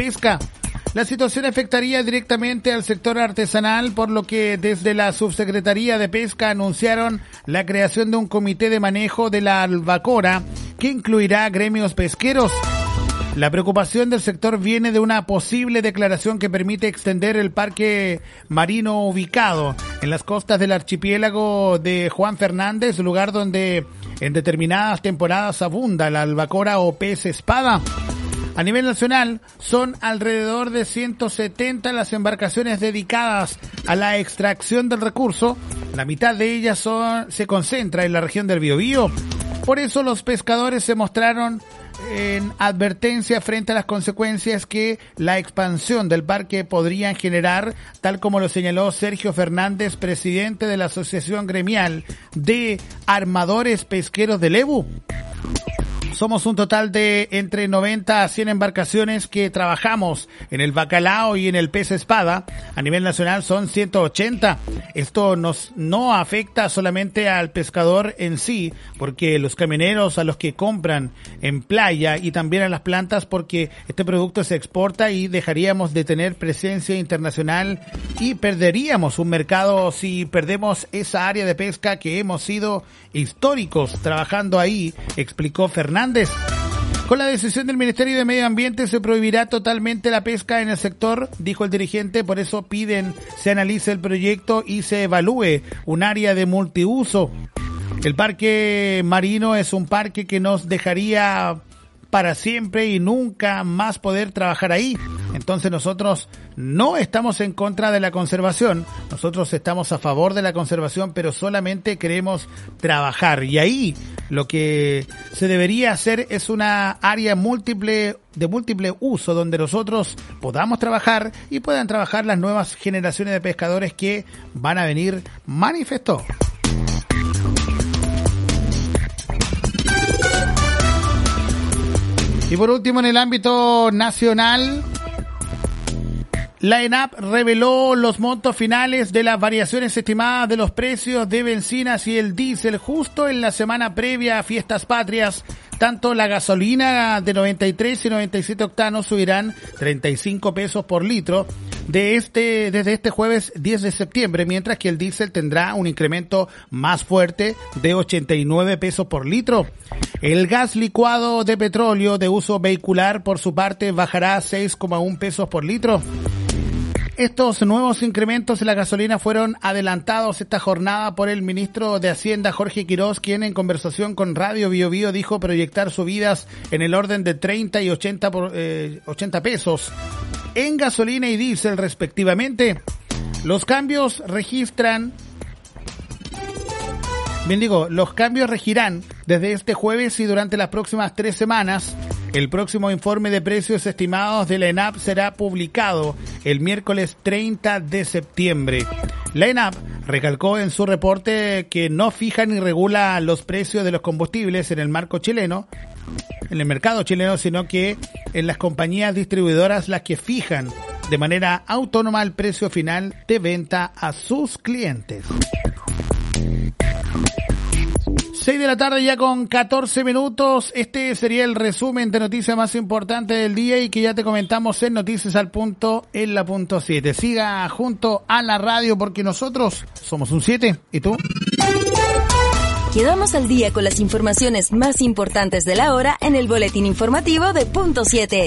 pesca. La situación afectaría directamente al sector artesanal, por lo que desde la Subsecretaría de Pesca anunciaron la creación de un comité de manejo de la albacora que incluirá gremios pesqueros. La preocupación del sector viene de una posible declaración que permite extender el parque marino ubicado en las costas del archipiélago de Juan Fernández, lugar donde en determinadas temporadas abunda la albacora o pez espada. A nivel nacional, son alrededor de 170 las embarcaciones dedicadas a la extracción del recurso. La mitad de ellas se concentra en la región del Biobío. Por eso los pescadores se mostraron en advertencia frente a las consecuencias que la expansión del parque podrían generar, tal como lo señaló Sergio Fernández, presidente de la Asociación Gremial de Armadores Pesqueros del Lebu. Somos un total de entre 90 a 100 embarcaciones que trabajamos en el bacalao y en el pez espada. A nivel nacional son 180. Esto no afecta solamente al pescador en sí, porque los camioneros a los que compran en playa y también a las plantas, porque este producto se exporta y dejaríamos de tener presencia internacional y perderíamos un mercado si perdemos esa área de pesca que hemos sido históricos trabajando ahí, explicó Fernández. Con la decisión del Ministerio de Medio Ambiente se prohibirá totalmente la pesca en el sector, dijo el dirigente. Por eso piden se analice el proyecto y se evalúe un área de multiuso. El parque marino es un parque que nos dejaría para siempre y nunca más poder trabajar ahí. Entonces nosotros no estamos en contra de la conservación, nosotros estamos a favor de la conservación, pero solamente queremos trabajar. Y ahí lo que se debería hacer es una área de múltiple uso, donde nosotros podamos trabajar y puedan trabajar las nuevas generaciones de pescadores que van a venir, manifestó. Y por último, en el ámbito nacional, la ENAP reveló los montos finales de las variaciones estimadas de los precios de bencinas y el diésel justo en la semana previa a Fiestas Patrias. Tanto la gasolina de 93 y 97 octanos subirán 35 pesos por litro desde este jueves 10 de septiembre, mientras que el diésel tendrá un incremento más fuerte de 89 pesos por litro. El gas licuado de petróleo de uso vehicular, por su parte, bajará 6,1 pesos por litro. Estos nuevos incrementos en la gasolina fueron adelantados esta jornada por el ministro de Hacienda, Jorge Quirós, quien en conversación con Radio Biobío dijo proyectar subidas en el orden de 30 y 80 pesos en gasolina y diésel respectivamente. Los cambios regirán desde este jueves y durante las próximas 3 semanas. El próximo informe de precios estimados de la ENAP será publicado el miércoles 30 de septiembre. La ENAP recalcó en su reporte que no fija ni regula los precios de los combustibles en el mercado chileno, sino que en las compañías distribuidoras las que fijan de manera autónoma el precio final de venta a sus clientes. 6 de la tarde ya con 14 minutos. Este sería el resumen de noticias más importantes del día y que ya te comentamos en Noticias al Punto en la punto 7. Siga junto a la radio porque nosotros somos un 7. ¿Y tú? Quedamos al día con las informaciones más importantes de la hora en el boletín informativo de Punto 7.